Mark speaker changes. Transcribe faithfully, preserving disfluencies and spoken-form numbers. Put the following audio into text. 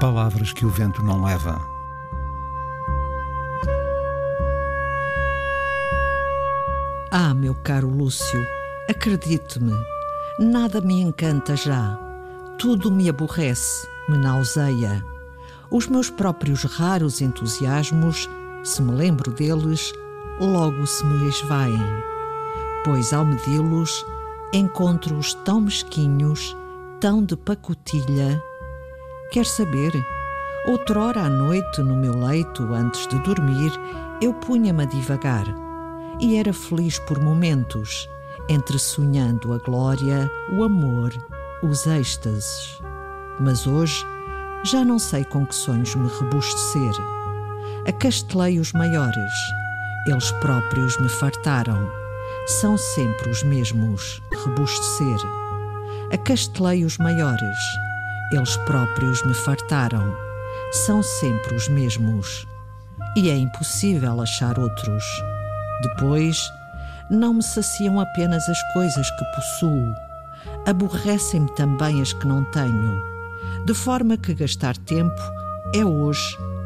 Speaker 1: palavras que o vento não leva.
Speaker 2: Ah, meu caro Lúcio, acredite-me, nada me encanta já. Tudo me aborrece, me nauseia. Os meus próprios raros entusiasmos, se me lembro deles, logo se me esvaem. Pois ao medi-los, encontro-os tão mesquinhos, tão de pacotilha. Quer saber? Outrora à noite, no meu leito, antes de dormir, eu punha-me a divagar. E era feliz por momentos, entre sonhando a glória, o amor, os êxtases. Mas hoje já não sei com que sonhos me rebustecer. Acastelei os maiores, eles próprios me fartaram. São sempre os mesmos, rebustecer. Acastelei os maiores, eles próprios me fartaram. São sempre os mesmos. E é impossível achar outros. Depois, não me saciam apenas as coisas que possuo. Aborrecem-me também as que não tenho. De forma que gastar tempo é hoje